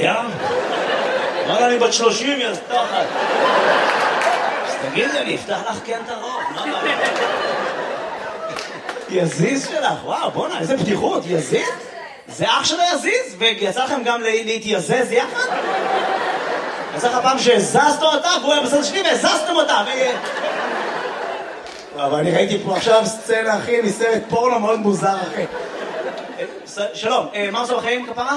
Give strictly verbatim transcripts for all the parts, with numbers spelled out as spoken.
בים? אבל אני בת שלושים, יא תחת. אז תגידי, אני אפתח לך כן את הרוב, מה בעיה? יזיז שלך, וואו, בוא'נה, איזה פתיחות, יזיז? זה אח שלו יזיז? ויצא לכם גם להתייזז יחד? יצא לך פעם שהזזת אותה, והוא היה בסדר שלי והזזתם אותה, ו... אבל אני ראיתי פה עכשיו סצנה, אחי, מסרט פורנו מאוד מוזר, אחי. שלום, מה עושה בחיים, כפרה?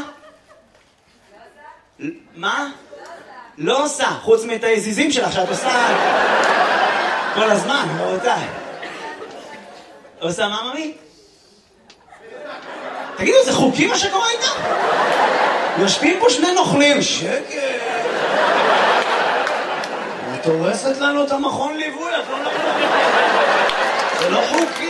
מה? לא עושה, חוץ מאת היזיזים שלך שאת עושה כל הזמן, רבותיי. עושה מה, ממי? תגידו, זה חוקי מה שקורה איתה? יושבים פה שני נוכלים, שקט. את הורסת לנו את המכון ליווי, את לא נוכלים. זה לא חוקי.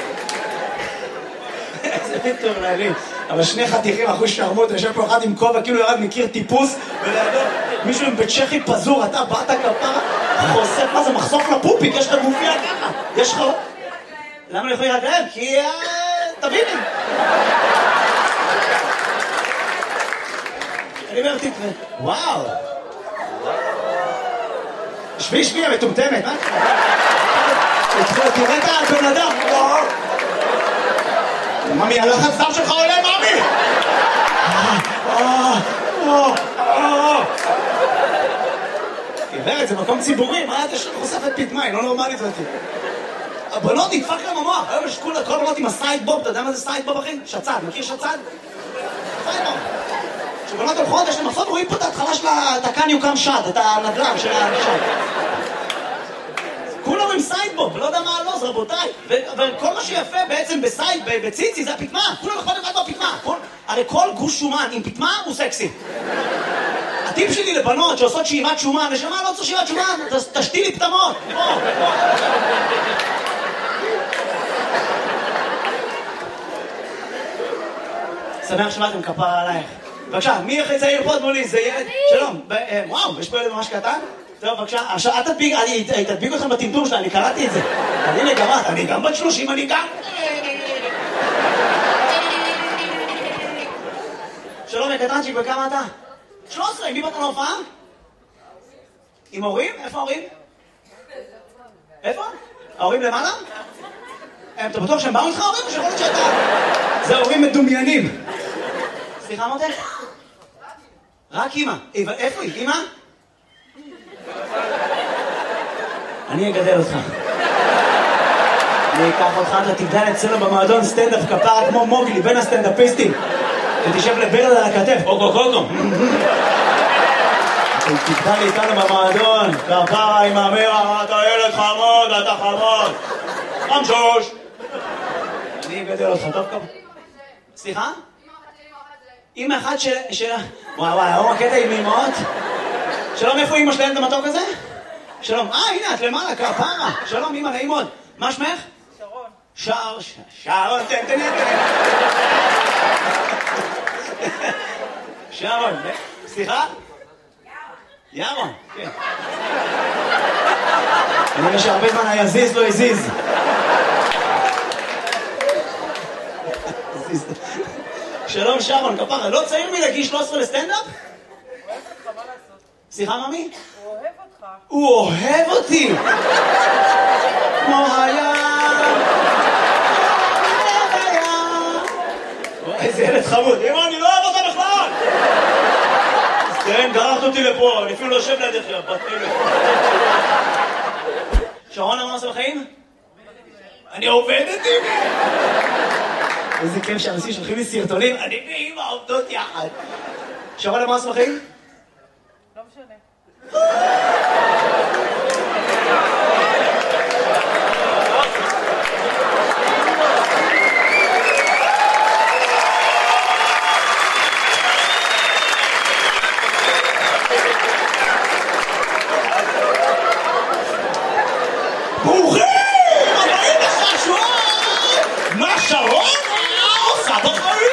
איזה מטורללים. אבל שני חתיכים אחוז שרמות, יושב פה אחד עם כובע, כאילו ירד מכיר טיפוס, ולידו מישהו עם בית צ'כי פזור, אתה באת כפרה, חושף, מה זה, מחשוף לפופיק, יש לך גופיה ככה, יש לך... למה לא יכולים להגרב? כי... תביני. אני אומר, תקרא, וואו. שבי, שבי, המטומטמת, מה? תראה את הבן אדם, וואו. ממי, הלחץ דם שלך עולה, ממי! גברת, זה מקום ציבורי, מה אתה חושפת פתמה, היא לא נורמלית זאת. הבנות נדפק להם המוח, היום יש כל הבנות עם הסייד בוב, אתה יודע מה זה סייד בוב, אחי? שצד, מכיר שצד? סייד בוב. כשבנות הולכות, יש להם מחסות, רואים פה את ההתחלה של התקן יוקם שד, את הנדל"ן של השד. כולם עם סיידבוב, לא יודע מה הלוז, רבותיי. וכל מה שיפה בעצם בסייד, בציצי, זה הפתמה. כולם יכולים לבד בפתמה. הרי כל גוש שומן עם פתמה הוא סקסי. הטיפ שלי לבנות שעושות שאיבת שומן, ושמה לא צריך שאיבת שומן, תשתי לי פתמות. שמח שבאתם, כפרה עלייך. בבקשה, מי הכי צעיר פה מולי? זה ילד? שלום. וואו, יש פה ילד ממש קטן? טוב, בבקשה, עכשיו, אל תדביק, אני תדביק אתכם בטמטום שלה, אני קראתי את זה. אני לגמרת, אני גם בת שלושים, אני גם... שלום, קטנצ'יק, וכמה אתה? שלוש עשרה, עם מי באת להופעה? עם הורים? איפה ההורים? איפה? ההורים למעלה? אתה בטוח שהם באו איתך ההורים? או שיכול להיות שאתה... זה הורים מדומיינים. סליחה, מותך? רק אמא. איפה היא? אמא? אני אגדל אותך. אני אקח אותך, אתה תגדל אצלנו במועדון סטנדאפ כפרה כמו מוגלי, בין הסטנדאפיסטים. ותשב לברד על הכתף, אוקו קוקו. תגדל איתנו במועדון, כפרה עם המרה, אתה ילד חמוד, אתה חמוד. חמשוש. אני אגדל אותך, טוב כמה. סליחה? אמא אחת של... וואי וואי, היום הקטע עם אמאות. שלום, איפה אמא שלהם את המתוק הזה? שלום, אה, הנה, את למעלה, כפרה. שלום, אמא, נעים מאוד. מה שמך? שרון. שר, שרון, תן, תן, תן. שרון, סליחה? ירון. ירון, כן. אני רואה שהרבה זמן היזיז לא הזיז. שלום, שרון, כפרה. לא צעיר מלהגיש שלוש עשרה לסטנדאפ? אוהב אותך, מה לעשות? סליחה, ממי? הוא אוהב אותך. הוא אוהב אותי! כמו הים! איזה ילד חמוד! אמא, אני לא אוהב אותה בכלל! כן, גררת אותי לפה, אני אפילו לא יושב לידך, בת אלף. שרון, מה עושה בחיים? אני עובדת עם אמא! איזה כיף שאנשים שולחים לי סרטונים, אני ואמא עובדות יחד. שרון, מה עושה בחיים? לא משנה. ברוכים! הבאים לחשוב! מה שרון עושה בחיים?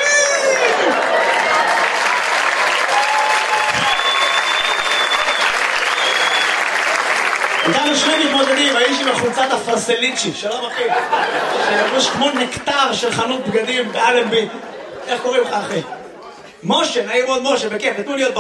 איתנו שני מתמודדים, האיש עם החולצת הפרסליצ'י, שלום אחי, שלבוש כמו נקטר של חנות בגדים באלנבי. איך קוראים לך אחי? משה, נעים מאוד משה, בכיף, תנו לי עוד